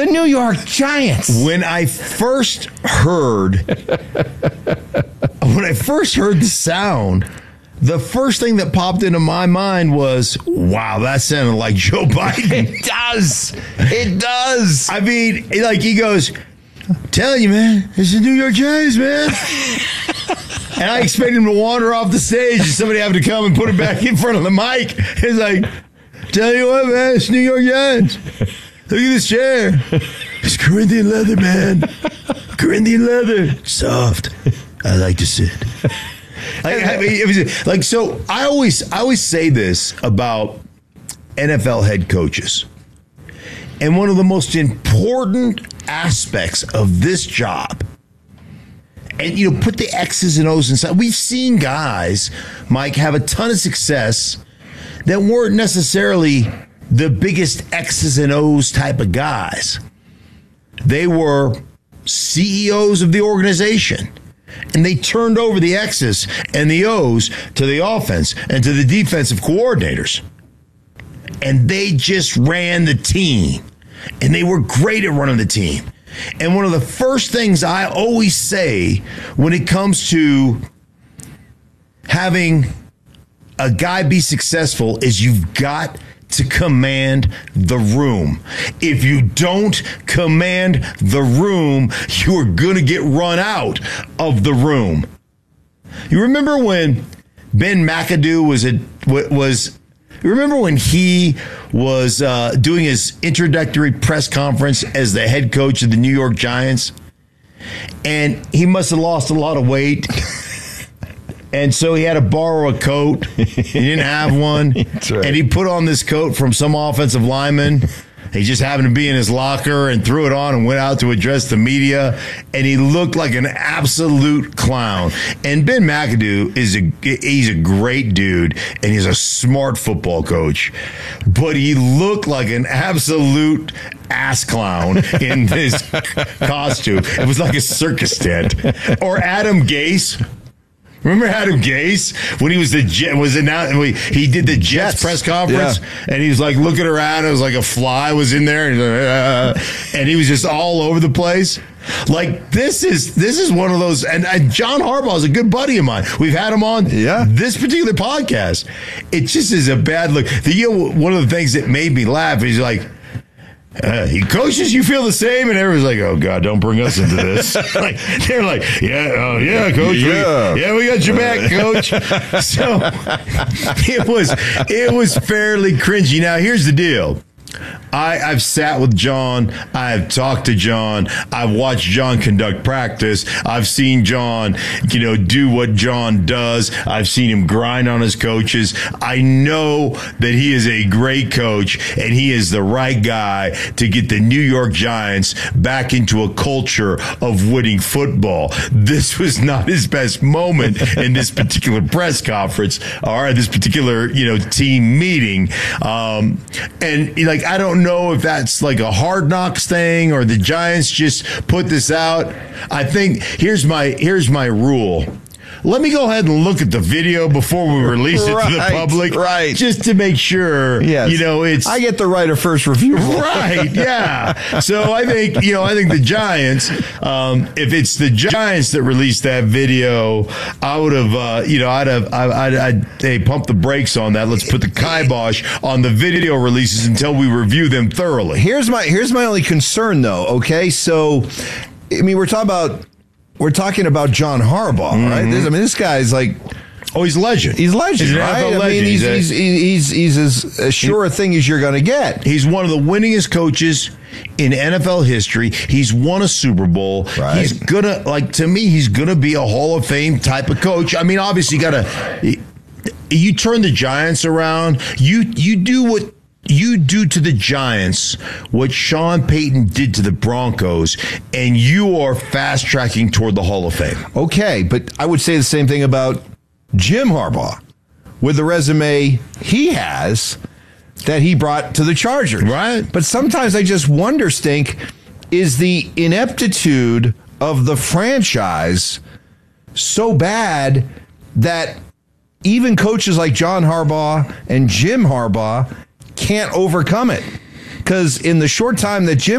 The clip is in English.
The New York Giants. When I first heard the sound, the first thing that popped into my mind was, wow, that sounded like Joe Biden. It does. It does. I mean, like he goes, telling you, man, it's the New York Giants, man. And I expect him to wander off the stage and somebody have to come and put him back in front of the mic. He's like, tell you what, man, it's New York Giants. Look at this chair. It's Corinthian leather, man. Corinthian leather. Soft. I like to sit. I mean, it was like, so I always say this about NFL head coaches. And one of the most important aspects of this job, and, you know, put the X's and O's inside. We've seen guys, Mike, have a ton of success that weren't necessarily the biggest X's and O's type of guys. They were CEOs of the organization, and they turned over the X's and the O's to the offense and to the defensive coordinators. And they just ran the team, and they were great at running the team. And one of the first things I always say when it comes to having a guy be successful is you've got to command the room. If you don't command the room, you are going to get run out of the room. You remember when Ben McAdoo remember when he was doing his introductory press conference as the head coach of the New York Giants? And he must have lost a lot of weight. And so he had to borrow a coat. He didn't have one. That's right. And he put on this coat from some offensive lineman. He just happened to be in his locker and threw it on and went out to address the media. And he looked like an absolute clown. And Ben McAdoo he's a great dude, and he's a smart football coach. But he looked like an absolute ass clown in his costume. It was like a circus tent. Or Adam Gase. Remember Adam Gase when he was he did the Jets press conference, and he was like looking around. It was like a fly was in there, and he was just all over the place. Like this is one of those. And John Harbaugh is a good buddy of mine. We've had him on this particular podcast. It just is a bad look. One of the things that made me laugh is like, he coaches, you feel the same, and everyone's like, "Oh God, don't bring us into this." Like, they're like, "Yeah, coach, we got your back, coach." So it was fairly cringy. Now here's the deal. I've sat with John. I've talked to John. I've watched John conduct practice. I've seen John, do what John does. I've seen him grind on his coaches. I know that he is a great coach, and he is the right guy to get the New York Giants back into a culture of winning football. This was not his best moment in this particular press conference or this particular, team meeting. I don't know if that's like a Hard Knocks thing or the Giants just put this out. I think here's my rule. Let me go ahead and look at the video before we release it to the public. Right. Just to make sure, it's... I get the right of first review. Right, yeah. So I think the Giants, if it's the Giants that released that video, I would have, I'd pump the brakes on that. Let's put the kibosh on the video releases until we review them thoroughly. Here's my only concern, though, okay? So, we're talking about John Harbaugh, right? This guy's like... Oh, he's a legend. He's a legend, right? Legend. He's as sure a thing as you're going to get. He's one of the winningest coaches in NFL history. He's won a Super Bowl. Right. He's gonna be a Hall of Fame type of coach. Obviously, you turn the Giants around. You do what you do to the Giants what Sean Payton did to the Broncos, and you are fast-tracking toward the Hall of Fame. Okay, but I would say the same thing about Jim Harbaugh with the resume he has that he brought to the Chargers. Right. But sometimes I just wonder, Stink, is the ineptitude of the franchise so bad that even coaches like John Harbaugh and Jim Harbaugh can't overcome it? Because in the short time that Jim